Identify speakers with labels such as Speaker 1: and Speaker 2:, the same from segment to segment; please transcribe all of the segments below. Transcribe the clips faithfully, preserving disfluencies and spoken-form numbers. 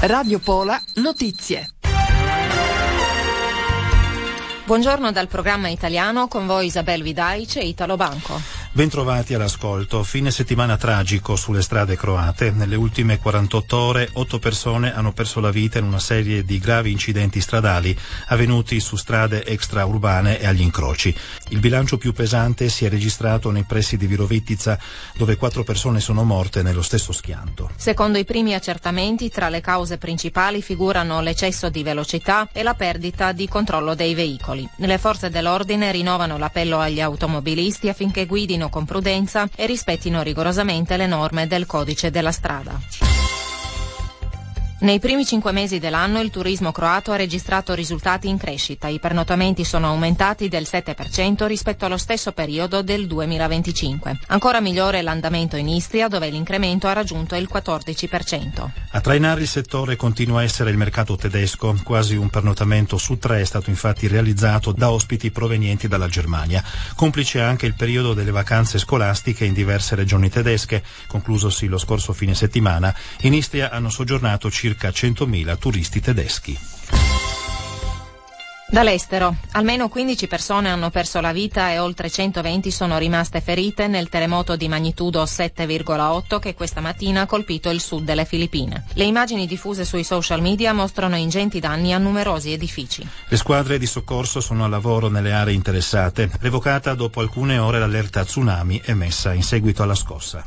Speaker 1: Radio Pola Notizie.
Speaker 2: Buongiorno dal programma italiano, con voi Isabel Vidaic e Italo Banco.
Speaker 3: Bentrovati all'ascolto. Fine settimana tragico sulle strade croate. Nelle ultime quarantotto ore otto persone hanno perso la vita in una serie di gravi incidenti stradali avvenuti su strade extraurbane e agli incroci. Il bilancio più pesante si è registrato nei pressi di Virovitica, dove quattro persone sono morte nello stesso schianto.
Speaker 2: Secondo i primi accertamenti, tra le cause principali figurano l'eccesso di velocità e la perdita di controllo dei veicoli. Le forze dell'ordine rinnovano l'appello agli automobilisti affinché guidino con prudenza e rispettino rigorosamente le norme del codice della strada. Nei primi cinque mesi dell'anno il turismo croato ha registrato risultati in crescita. I pernottamenti sono aumentati del sette per cento rispetto allo stesso periodo del duemilaventicinque. Ancora migliore l'andamento in Istria, dove l'incremento ha raggiunto il quattordici per cento.
Speaker 3: A trainare il settore continua a essere il mercato tedesco. Quasi un pernottamento su tre è stato infatti realizzato da ospiti provenienti dalla Germania. Complice anche il periodo delle vacanze scolastiche in diverse regioni tedesche. Conclusosi lo scorso fine settimana, in Istria hanno soggiornato circa circa centomila turisti tedeschi.
Speaker 2: Dall'estero, almeno quindici persone hanno perso la vita e oltre centoventi sono rimaste ferite nel terremoto di magnitudo sette virgola otto che questa mattina ha colpito il sud delle Filippine. Le immagini diffuse sui social media mostrano ingenti danni a numerosi edifici.
Speaker 3: Le squadre di soccorso sono al lavoro nelle aree interessate, revocata dopo alcune ore l'allerta tsunami emessa in seguito alla scossa.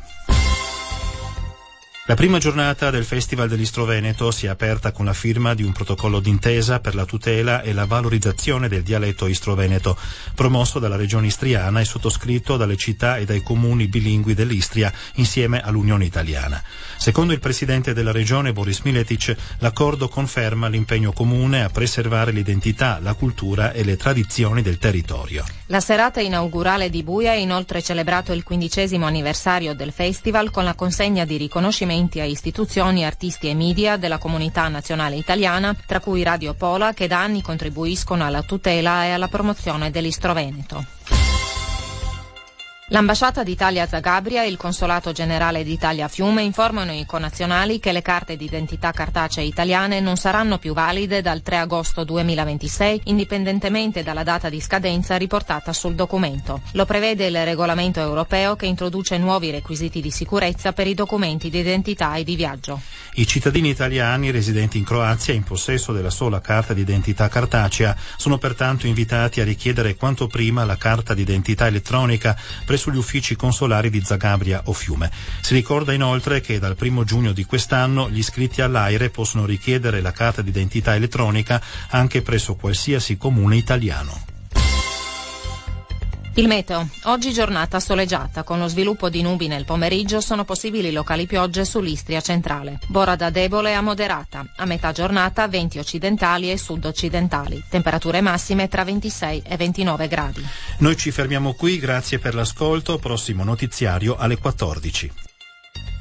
Speaker 3: La prima giornata del Festival dell'Istro Veneto si è aperta con la firma di un protocollo d'intesa per la tutela e la valorizzazione del dialetto istro-veneto, promosso dalla Regione Istriana e sottoscritto dalle città e dai comuni bilingui dell'Istria insieme all'Unione Italiana. Secondo il presidente della Regione, Boris Miletic, l'accordo conferma l'impegno comune a preservare l'identità, la cultura e le tradizioni del territorio.
Speaker 2: La serata inaugurale di Buia ha inoltre celebrato il quindicesimo anniversario del festival con la consegna di riconoscimenti a istituzioni, artisti e media della comunità nazionale italiana, tra cui Radio Pola, che da anni contribuiscono alla tutela e alla promozione dell'Istro Veneto. L'ambasciata d'Italia a Zagabria e il consolato generale d'Italia a Fiume informano i connazionali che le carte d'identità cartacee italiane non saranno più valide dal tre agosto duemilaventisei, indipendentemente dalla data di scadenza riportata sul documento. Lo prevede il regolamento europeo che introduce nuovi requisiti di sicurezza per i documenti di identità e di viaggio.
Speaker 3: I cittadini italiani residenti in Croazia in possesso della sola carta d'identità cartacea sono pertanto invitati a richiedere quanto prima la carta d'identità elettronica presso gli uffici consolari di Zagabria o Fiume. Si ricorda inoltre che dal primo giugno di quest'anno gli iscritti all'AIRE possono richiedere la carta d'identità elettronica anche presso qualsiasi comune italiano.
Speaker 2: Il meteo. Oggi giornata soleggiata, con lo sviluppo di nubi nel pomeriggio sono possibili locali piogge sull'Istria centrale. Bora da debole a moderata. A metà giornata venti occidentali e sud-occidentali. Temperature massime tra ventisei e ventinove gradi.
Speaker 3: Noi ci fermiamo qui, grazie per l'ascolto. Prossimo notiziario alle quattordici.